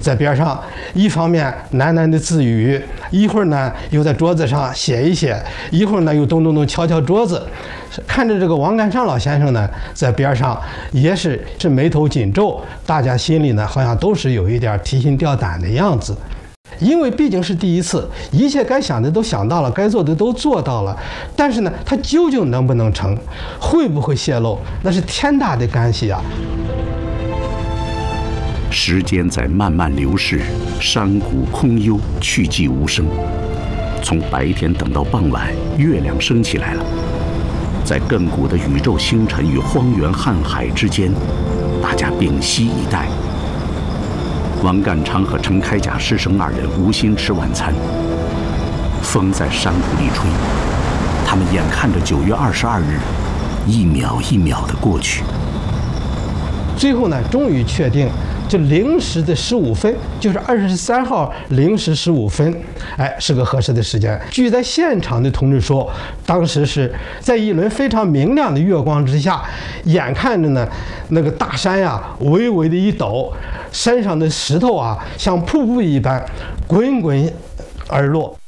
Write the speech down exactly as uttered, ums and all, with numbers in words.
在边上，一方面喃喃的自语，一会儿呢又在桌子上写一写，一会儿呢又咚咚咚敲敲桌子。看着这个王干上老先生呢，在边上也是是眉头紧皱，大家心里呢好像都是有一点提心吊胆的样子。因为毕竟是第一次，一切该想的都想到了，该做的都做到了，但是呢，它究竟能不能成，会不会泄露，那是天大的干系啊！ 时间在慢慢流逝，山谷空幽，去迹无声。从白天等到傍晚，月亮升起来了，在亘古的宇宙星辰与荒原瀚海之间，大家屏息以待。王干昌和陈开甲师生二人无心吃晚餐。风在山谷里吹，他们眼看着九月二十二日一秒一秒的过去。 最后呢，终于确定，就零时的十五分，就是二十三号零时十五分，哎，是个合适的时间。据在现场的同志说，当时是在一轮非常明亮的月光之下，眼看着呢，那个大山呀，微微的一抖，山上的石头啊，像瀑布一般滚滚而落。